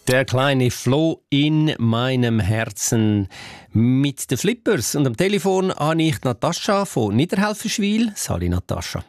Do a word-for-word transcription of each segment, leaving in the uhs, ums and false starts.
Der kleine Flo in meinem Herzen mit den Flippers. Und am Telefon habe ich Natascha von Niederhelferschwil. Sali Natascha.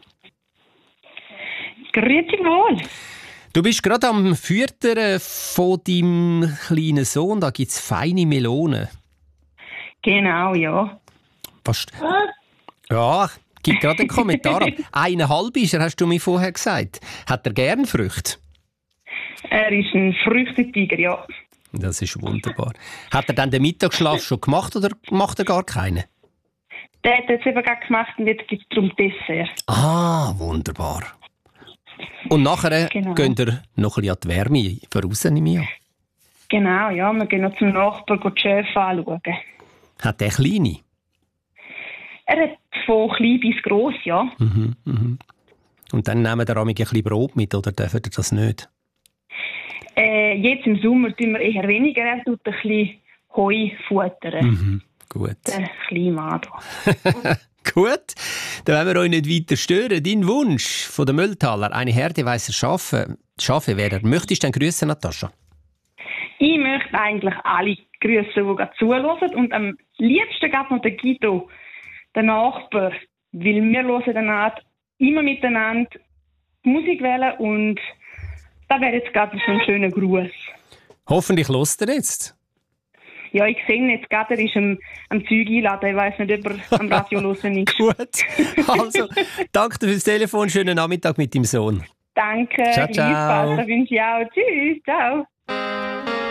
Grüezi wohl. Du bist gerade am Füttern von deinem kleinen Sohn. Da gibt es feine Melonen. Genau, ja. Was? Ja, gibt gerade einen Kommentar ab. Eineinhalb ist er, hast du mir vorher gesagt. Hat er gern Früchte? Er ist ein Früchtetiger, ja. Das ist wunderbar. Hat er dann den Mittagsschlaf schon gemacht oder macht er gar keinen? Der hat jetzt eben gerade gemacht und jetzt gibt es darum Dessert. Ah, wunderbar. Und nachher Genau. geht ihr noch ein bisschen an die Wärme voraus, nehme ich an. Genau, ja. Wir gehen noch zum Nachbarn die Schäfe anschauen. Hat der Kleine? Er hat von klein bis gross, ja. Mhm, mhm. Und dann nehmen wir ein bisschen Brot mit, oder dürfen ihr das nicht? Äh, jetzt im Sommer tun wir eher weniger. Er tut ein bisschen Heu futtern. Mhm, gut. Der kleine Mann da. Gut, dann wollen wir euch nicht weiter stören. Dein Wunsch von der Mülltaler, eine Herde weisser Schafe, Schafe wäre, möchtest du dann grüßen, Natascha? Ich möchte eigentlich alle grüßen, die gerade zuhören. Und am liebsten geht noch der Guido, der Nachbar. Weil wir hören dann immer miteinander Musik wählen und da wäre jetzt gerade so ein schöner Gruß. Hoffentlich hörst du jetzt. Ja, ich sehe ihn jetzt gerade, er ist am, am Zeug einladen. Ich weiss nicht, ob er am Radio hören ist. Gut, also danke fürs Telefon. Schönen Nachmittag mit deinem Sohn. Danke, ciao, ciao. gleichfalls. Das wünsche ich auch. Tschüss, ciao.